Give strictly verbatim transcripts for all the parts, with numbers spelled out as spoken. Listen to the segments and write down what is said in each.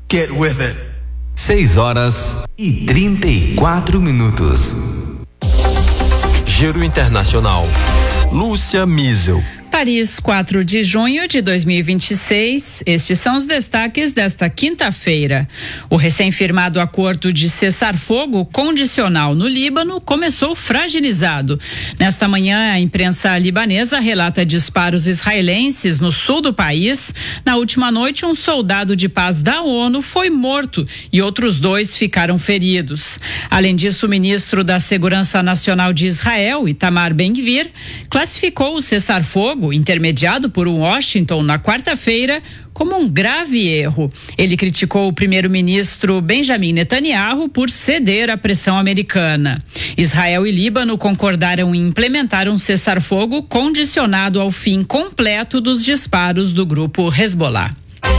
Get with it. seis horas e trinta e quatro minutos. Giro Internacional. Lúcia Miesel. Paris, quatro de junho de dois mil e vinte e seis. Estes são os destaques desta quinta-feira. O recém-firmado acordo de cessar-fogo condicional no Líbano começou fragilizado. Nesta manhã, a imprensa libanesa relata disparos israelenses no sul do país. Na última noite, um soldado de paz da ONU foi morto e outros dois ficaram feridos. Além disso, o ministro da Segurança Nacional de Israel, Itamar Ben-Gvir, classificou o cessar-fogo intermediado por Washington na quarta-feira como um grave erro. Ele criticou o primeiro-ministro Benjamin Netanyahu por ceder à pressão americana. Israel e Líbano concordaram em implementar um cessar-fogo condicionado ao fim completo dos disparos do grupo Hezbollah.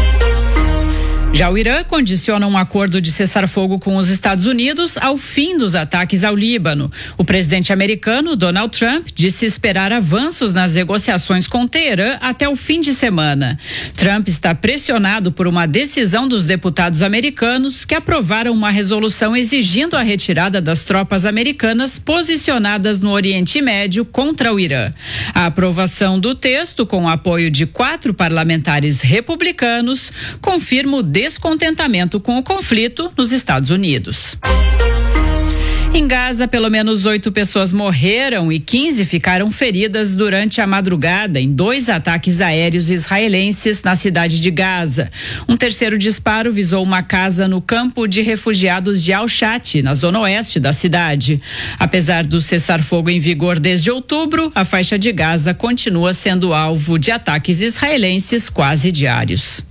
Já o Irã condiciona um acordo de cessar-fogo com os Estados Unidos ao fim dos ataques ao Líbano. O presidente americano, Donald Trump, disse esperar avanços nas negociações com Teherã até o fim de semana. Trump está pressionado por uma decisão dos deputados americanos que aprovaram uma resolução exigindo a retirada das tropas americanas posicionadas no Oriente Médio contra o Irã. A aprovação do texto, com o apoio de quatro parlamentares republicanos, confirma o descontentamento com o conflito nos Estados Unidos. Em Gaza, pelo menos oito pessoas morreram e quinze ficaram feridas durante a madrugada em dois ataques aéreos israelenses na cidade de Gaza. Um terceiro disparo visou uma casa no campo de refugiados de Al-Shati, na zona oeste da cidade. Apesar do cessar-fogo em vigor desde outubro, a faixa de Gaza continua sendo alvo de ataques israelenses quase diários.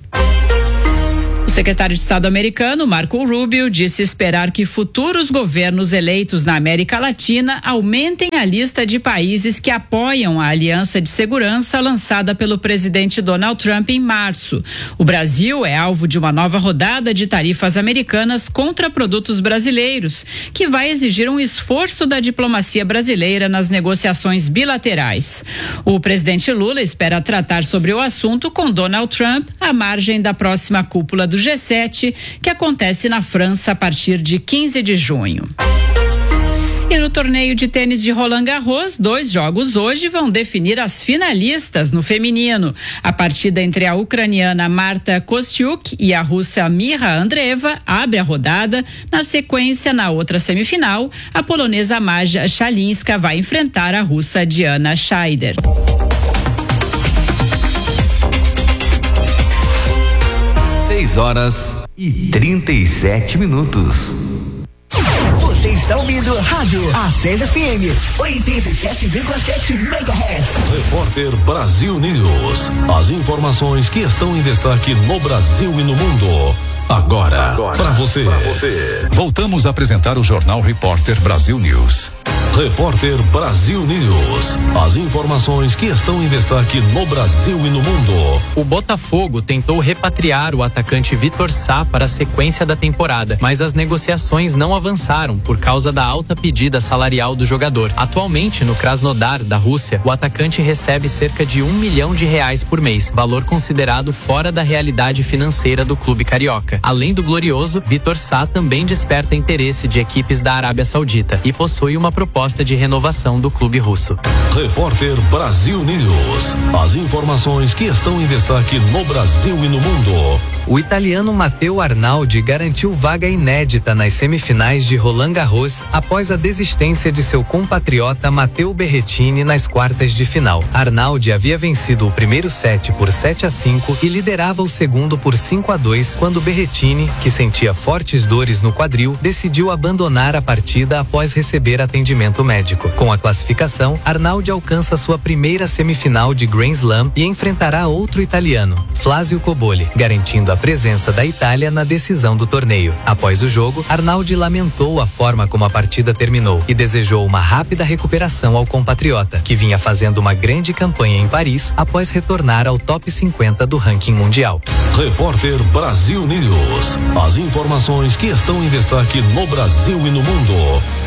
O secretário de Estado americano, Marco Rubio, disse esperar que futuros governos eleitos na América Latina aumentem a lista de países que apoiam a aliança de segurança lançada pelo presidente Donald Trump em março. O Brasil é alvo de uma nova rodada de tarifas americanas contra produtos brasileiros, que vai exigir um esforço da diplomacia brasileira nas negociações bilaterais. O presidente Lula espera tratar sobre o assunto com Donald Trump à margem da próxima cúpula do G sete, que acontece na França a partir de quinze de junho. E no torneio de tênis de Roland Garros, dois jogos hoje vão definir as finalistas no feminino. A partida entre a ucraniana Marta Kostyuk e a russa Mira Andreeva abre a rodada. Na sequência, na outra semifinal, a polonesa Maja Shalinska vai enfrentar a russa Diana Scheider. seis horas e trinta e sete minutos. Você está ouvindo Rádio Acesa F M, oitenta e sete vírgula sete megahertz. Repórter Brasil News. As informações que estão em destaque no Brasil e no mundo. Agora, Agora para você. você. Voltamos a apresentar o Jornal Repórter Brasil News. Repórter Brasil News. As informações que estão em destaque no Brasil e no mundo. O Botafogo tentou repatriar o atacante Vitor Sá para a sequência da temporada, mas as negociações não avançaram por causa da alta pedida salarial do jogador. Atualmente, no Krasnodar, da Rússia, o atacante recebe cerca de um milhão de reais por mês, valor considerado fora da realidade financeira do clube carioca. Além do glorioso, Vitor Sá também desperta interesse de equipes da Arábia Saudita e possui uma proposta de renovação do clube russo. Repórter Brasil News. As informações que estão em destaque no Brasil e no mundo. O italiano Matteo Arnaldi garantiu vaga inédita nas semifinais de Roland Garros após a desistência de seu compatriota Matteo Berrettini nas quartas de final. Arnaldi havia vencido o primeiro set por sete a cinco e liderava o segundo por cinco a dois quando Berrettini, que sentia fortes dores no quadril, decidiu abandonar a partida após receber atendimento médico. Com a classificação, Arnaldi alcança sua primeira semifinal de Grand Slam e enfrentará outro italiano, Flavio Cobolli, garantindo a presença da Itália na decisão do torneio. Após o jogo, Arnaldi lamentou a forma como a partida terminou e desejou uma rápida recuperação ao compatriota, que vinha fazendo uma grande campanha em Paris após retornar ao top cinquenta do ranking mundial. Repórter Brasil News. As informações que estão em destaque no Brasil e no mundo.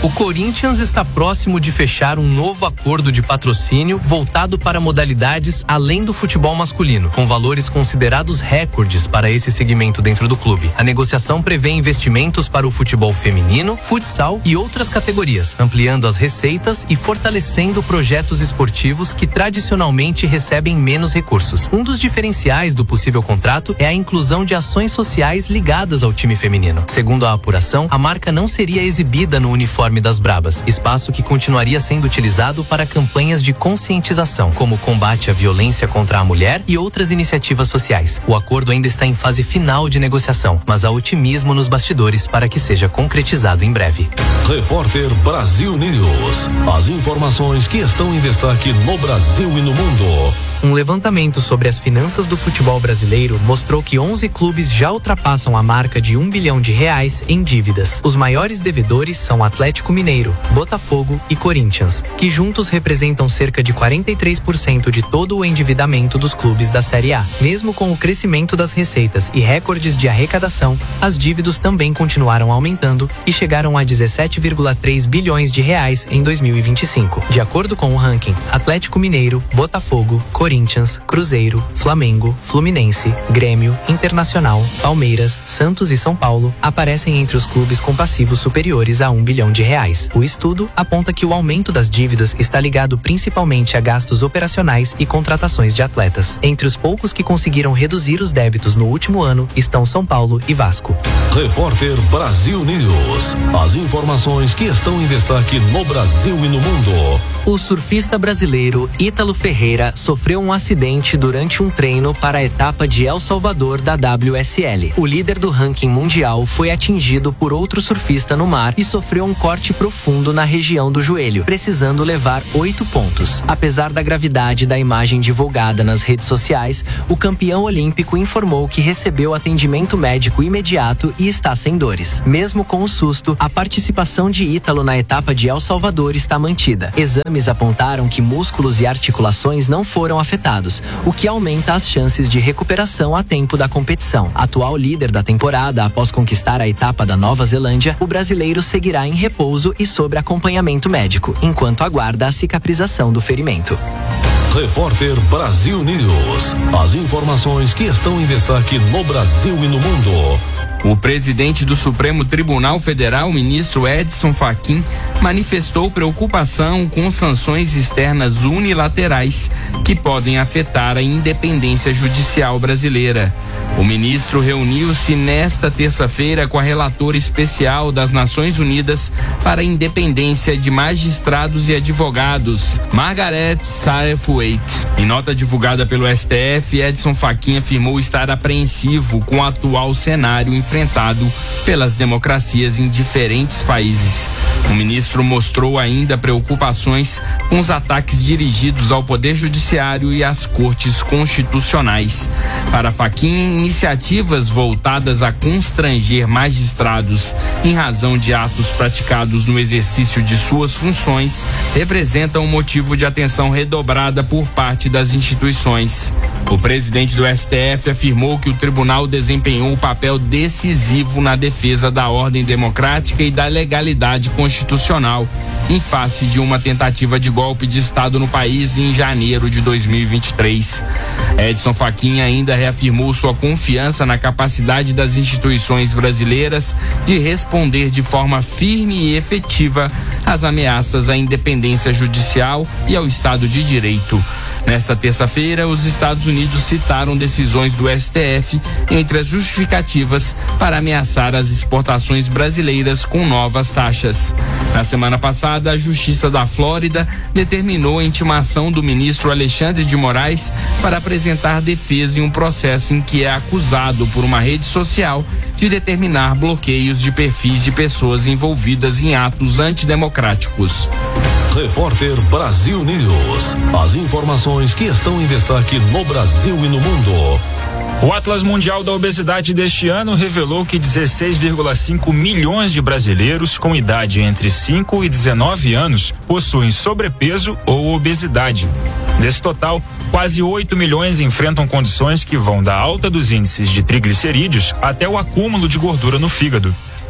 O Corinthians está próximo de fechar um novo acordo de patrocínio voltado para modalidades além do futebol masculino, com valores considerados recordes para esse segmento dentro do clube. A negociação prevê investimentos para o futebol feminino, futsal e outras categorias, ampliando as receitas e fortalecendo projetos esportivos que tradicionalmente recebem menos recursos. Um dos diferenciais do possível contrato é a inclusão de ações sociais ligadas ao time feminino. Segundo a apuração, a marca não seria exibida no uniforme das Brabas, espaço que continuaria sendo utilizado para campanhas de conscientização, como o combate à violência contra a mulher e outras iniciativas sociais. O acordo ainda está em fase final de negociação, mas há otimismo nos bastidores para que seja concretizado em breve. Repórter Brasil News. As informações que estão em destaque no Brasil e no mundo. Um levantamento sobre as finanças do futebol brasileiro mostrou que onze clubes já ultrapassam a marca de um bilhão de reais em dívidas. Os maiores devedores são Atlético Mineiro, Botafogo e Corinthians, que juntos representam cerca de quarenta e três por cento de todo o endividamento dos clubes da Série A. Mesmo com o crescimento das receitas e recordes de arrecadação, as dívidas também continuaram aumentando e chegaram a dezessete vírgula três bilhões de reais em dois mil e vinte e cinco. De acordo com o ranking, Atlético Mineiro, Botafogo, Corinthians, Cruzeiro, Flamengo, Fluminense, Grêmio, Internacional, Palmeiras, Santos e São Paulo aparecem entre os clubes com passivos superiores a um bilhão de reais. O estudo aponta que o aumento das dívidas está ligado principalmente a gastos operacionais e contratações de atletas. Entre os poucos que conseguiram reduzir os débitos no último ano estão São Paulo e Vasco. Repórter Brasil News. As informações que estão em destaque no Brasil e no mundo. O surfista brasileiro Ítalo Ferreira sofreu um acidente durante um treino para a etapa de El Salvador da W S L. O líder do ranking mundial foi atingido por outro surfista no mar e sofreu um corte profundo na região do joelho, precisando levar oito pontos. Apesar da gravidade da imagem divulgada nas redes sociais, o campeão olímpico informou que recebeu atendimento médico imediato e está sem dores. Mesmo com o susto, a participação de Ítalo na etapa de El Salvador está mantida. Exames apontaram que músculos e articulações não foram afetados, o que aumenta as chances de recuperação a tempo da competição. Atual líder da temporada, após conquistar a etapa da Nova Zelândia, o brasileiro seguirá em repouso e sob acompanhamento médico, enquanto aguarda a cicatrização do ferimento. Repórter Brasil News. As informações que estão em destaque no Brasil e no mundo. O presidente do Supremo Tribunal Federal, ministro Edson Fachin, manifestou preocupação com sanções externas unilaterais que podem afetar a independência judicial brasileira. O ministro reuniu-se nesta terça-feira com a relatora especial das Nações Unidas para a Independência de Magistrados e Advogados, Margaret Sarefueit. Em nota divulgada pelo S T F, Edson Fachin afirmou estar apreensivo com o atual cenário enfrentado pelas democracias em diferentes países. O ministro mostrou ainda preocupações com os ataques dirigidos ao Poder Judiciário e às Cortes Constitucionais. Para Fachin, iniciativas voltadas a constranger magistrados em razão de atos praticados no exercício de suas funções representam um motivo de atenção redobrada por parte das instituições. O presidente do S T F afirmou que o tribunal desempenhou um papel decisivo na defesa da ordem democrática e da legalidade constitucional, em face de uma tentativa de golpe de Estado no país em janeiro de dois mil e vinte e três. Edson Fachin ainda reafirmou sua confiança na capacidade das instituições brasileiras de responder de forma firme e efetiva às ameaças à independência judicial e ao Estado de Direito. Nesta terça-feira, os Estados Unidos citaram decisões do S T F entre as justificativas para ameaçar as exportações brasileiras com novas taxas. Na semana passada, a Justiça da Flórida determinou a intimação do ministro Alexandre de Moraes para apresentar defesa em um processo em que é acusado por uma rede social de determinar bloqueios de perfis de pessoas envolvidas em atos antidemocráticos. Repórter Brasil News. As informações que estão em destaque no Brasil e no mundo. O Atlas Mundial da Obesidade deste ano revelou que dezesseis vírgula cinco milhões de brasileiros com idade entre cinco e dezenove anos possuem sobrepeso ou obesidade. Desse total, quase oito milhões enfrentam condições que vão da alta dos índices de triglicerídeos até o acúmulo de gordura no fígado.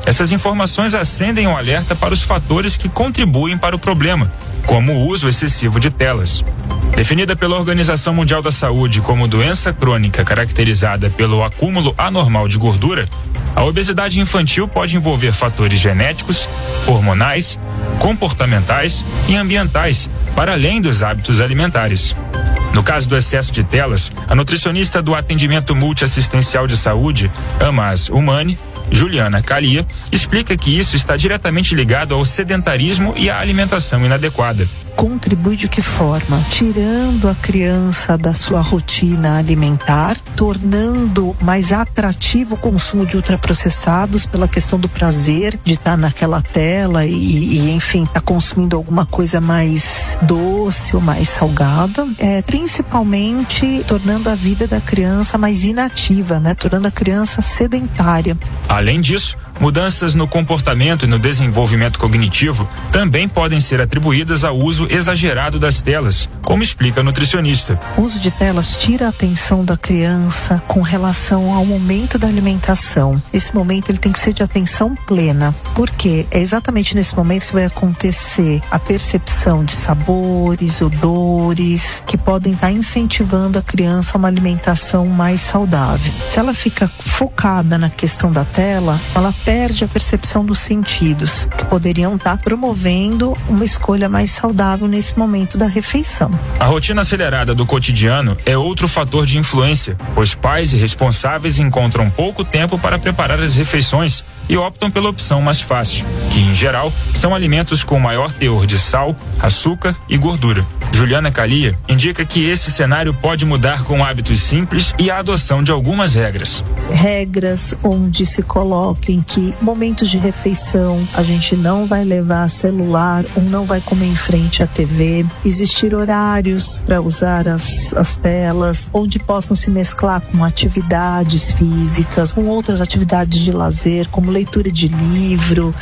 Essas informações acendem um alerta para os fatores que contribuem para o problema, como o uso excessivo de telas. Definida pela Organização Mundial da Saúde como doença crônica caracterizada pelo acúmulo anormal de gordura, a obesidade infantil pode envolver fatores genéticos, hormonais, comportamentais e ambientais, para além dos hábitos alimentares. No caso do excesso de telas, a nutricionista do Atendimento Multiassistencial de Saúde, AMAS Humane, Juliana Calia, explica que isso está diretamente ligado ao sedentarismo e à alimentação inadequada. Contribui de que forma? Tirando a criança da sua rotina alimentar, tornando mais atrativo o consumo de ultraprocessados pela questão do prazer de estar naquela tela e, e enfim, estar tá consumindo alguma coisa mais doce ou mais salgada, é, principalmente tornando a vida da criança mais inativa, né? Tornando a criança sedentária. Além disso, mudanças no comportamento e no desenvolvimento cognitivo também podem ser atribuídas ao uso exagerado das telas, como explica a nutricionista. O uso de telas tira a atenção da criança com relação ao momento da alimentação. Esse momento ele tem que ser de atenção plena, porque é exatamente nesse momento que vai acontecer a percepção de sabores, odores, que podem estar incentivando a criança a uma alimentação mais saudável. Se ela fica focada na questão da tela, ela perde a percepção dos sentidos, que poderiam estar promovendo uma escolha mais saudável nesse momento da refeição. A rotina acelerada do cotidiano é outro fator de influência, pois pais e responsáveis encontram pouco tempo para preparar as refeições e optam pela opção mais fácil, que em geral são alimentos com maior teor de sal, açúcar e gordura. Juliana Calia indica que esse cenário pode mudar com hábitos simples e a adoção de algumas regras. Regras onde se coloquem que momentos de refeição a gente não vai levar celular ou não vai comer em frente à T V, existir horários para usar as, as telas, onde possam se mesclar com atividades físicas, com outras atividades de lazer, como leitura de livro,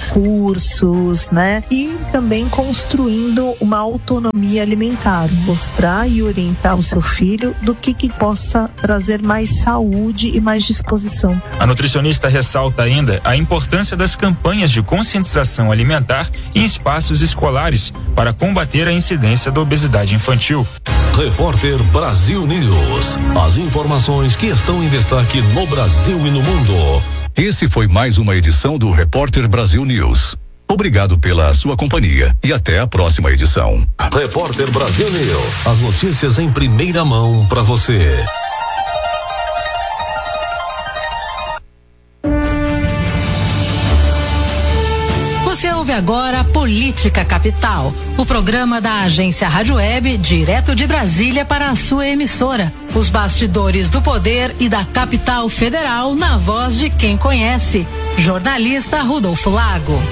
cursos, né? E também construindo uma autonomia alimentar, mostrar e orientar o seu filho do que que possa trazer mais saúde e mais disposição. A nutricionista ressalta ainda a importância das campanhas de conscientização alimentar em espaços escolares para combater a incidência da obesidade infantil. Repórter Brasil News. As informações que estão em destaque no Brasil e no mundo. Esse foi mais uma edição do Repórter Brasil News. Obrigado pela sua companhia e até a próxima edição. Repórter Brasil News. As notícias em primeira mão para você. Você ouve agora Política Capital, o programa da agência Rádio Web, direto de Brasília para a sua emissora. Os bastidores do poder e da capital federal na voz de quem conhece. Jornalista Rodolfo Lago.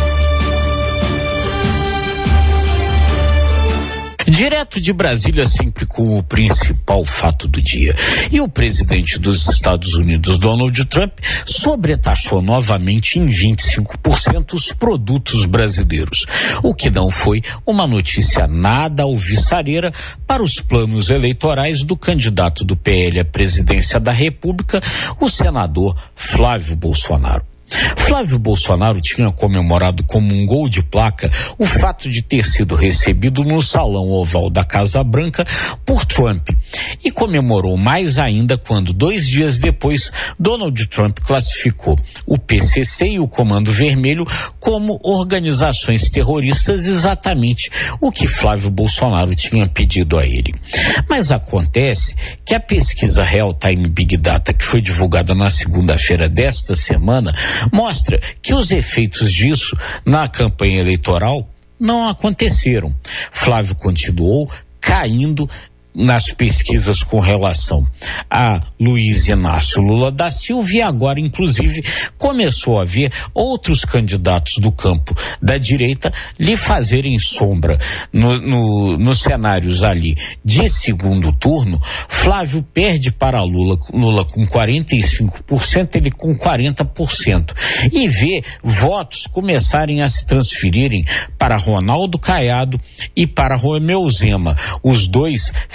Direto de Brasília, sempre com o principal fato do dia. E o presidente dos Estados Unidos, Donald Trump, sobretaxou novamente em vinte e cinco por cento os produtos brasileiros, o que não foi uma notícia nada alvissareira para os planos eleitorais do candidato do P L à presidência da República, o senador Flávio Bolsonaro. Flávio Bolsonaro tinha comemorado como um gol de placa o fato de ter sido recebido no Salão Oval da Casa Branca por Trump e comemorou mais ainda quando, dois dias depois, Donald Trump classificou o P C C e o Comando Vermelho como organizações terroristas, exatamente o que Flávio Bolsonaro tinha pedido a ele. Mas acontece que a pesquisa Real Time Big Data, que foi divulgada na segunda-feira desta semana, mostra que os efeitos disso na campanha eleitoral não aconteceram. Flávio continuou caindo nas pesquisas com relação a Luiz Inácio Lula da Silva e agora, inclusive, começou a ver outros candidatos do campo da direita lhe fazerem sombra no, no, nos cenários ali de segundo turno. Flávio perde para Lula, Lula com quarenta e cinco por cento, ele com quarenta por cento, e vê votos começarem a se transferirem para Ronaldo Caiado e para Romeu Zema. Os dois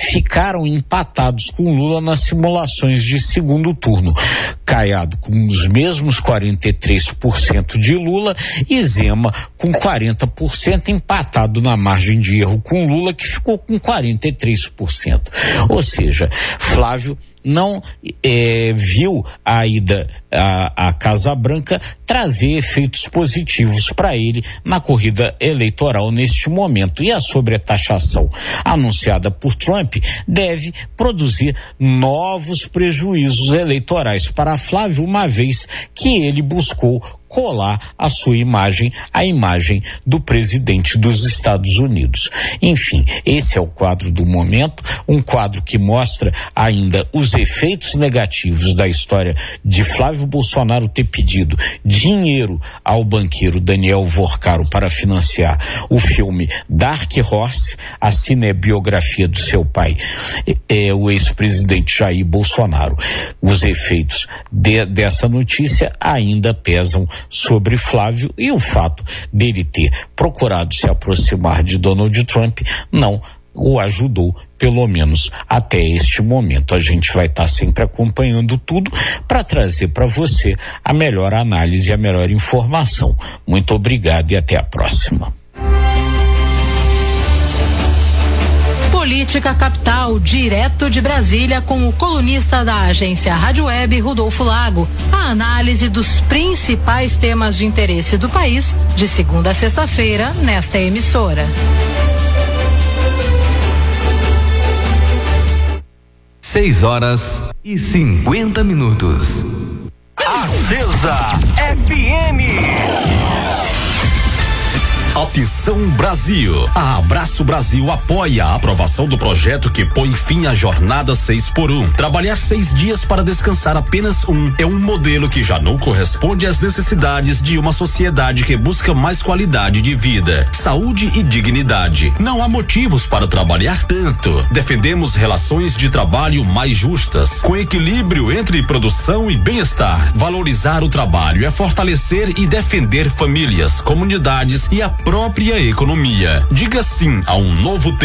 ficaram empatados com Lula nas simulações de segundo turno. Caiado com os mesmos quarenta e três por cento de Lula e Zema com quarenta por cento, empatado na margem de erro com Lula, que ficou com quarenta e três por cento. Ou seja, Flávio não é, viu a ida à, à Casa Branca trazer efeitos positivos para ele na corrida eleitoral neste momento. E a sobretaxação anunciada por Trump deve produzir novos prejuízos eleitorais para Flávio, uma vez que ele buscou colar a sua imagem à imagem do presidente dos Estados Unidos. Enfim, esse é o quadro do momento, um quadro que mostra ainda os efeitos negativos da história de Flávio Bolsonaro ter pedido dinheiro ao banqueiro Daniel Vorcaro para financiar o filme Dark Horse, a cinebiografia do seu pai, é, o ex-presidente Jair Bolsonaro. Os efeitos de, dessa notícia ainda pesam sobre Flávio, e o fato dele ter procurado se aproximar de Donald Trump não o ajudou, pelo menos até este momento. A gente vai estar sempre acompanhando tudo para trazer para você a melhor análise e a melhor informação. Muito obrigado e até a próxima. Política Capital, direto de Brasília, com o colunista da agência Rádio Web, Rodolfo Lago. A análise dos principais temas de interesse do país, de segunda a sexta-feira, nesta emissora. Seis horas e cinquenta minutos. Acesa F M. Opção Brasil. A Abraço Brasil apoia a aprovação do projeto que põe fim à jornada seis por um. Trabalhar seis dias para descansar apenas um é um modelo que já não corresponde às necessidades de uma sociedade que busca mais qualidade de vida, saúde e dignidade. Não há motivos para trabalhar tanto. Defendemos relações de trabalho mais justas, com equilíbrio entre produção e bem-estar. Valorizar o trabalho é fortalecer e defender famílias, comunidades e a própria economia. Diga sim a um novo tempo.